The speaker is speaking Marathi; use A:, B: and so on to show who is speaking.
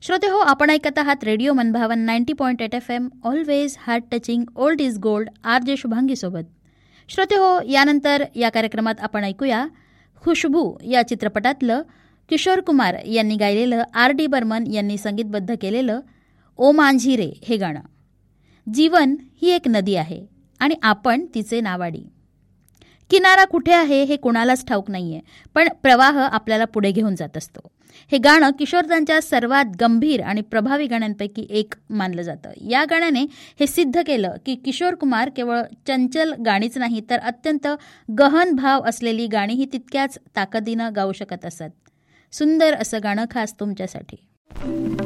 A: श्रोते हो, आपण ऐकत आहात रेडिओ मनभावन 90.8 FM, always heart touching, old is gold, RJ शुभांगीसोबत. श्रोते हो, यानंतर या कार्यक्रमात आपण ऐकूया खुशबू या चित्रपटातलं किशोर कुमार यांनी गायलेलं, RD बर्मन यांनी संगीतबद्ध केलेलं ओ मांझी रे हे गाणं. जीवन ही एक नदी आहे आणि आपण तिचे नावाडी. किनारा कुठे आहे हे कुणालाच ठाऊक नाहीये, पण प्रवाह आपल्याला पुढे घेऊन जात असतो. हे गाणं किशोरदांच्या सर्वात गंभीर आणि प्रभावी गाण्यांपैकी एक मानलं जातं. या गाण्याने हे सिद्ध केलं की किशोर कुमार केवळ चंचल गाणीच नाही, तर अत्यंत गहन भाव असलेली गाणीही तितक्याच ताकदीनं गाऊ शकत असत. सुंदर असं गाणं खास तुमच्यासाठी.